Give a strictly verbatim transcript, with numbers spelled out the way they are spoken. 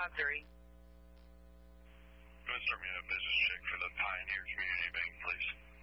five three. Go ahead and start me a business check for the Pioneer Community Bank, please.